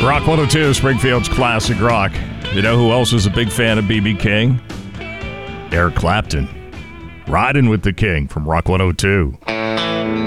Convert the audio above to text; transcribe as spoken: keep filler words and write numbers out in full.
Rock one oh two, Springfield's classic rock. You know who else is a big fan of B B King? Eric Clapton. Riding with the King from Rock one oh two.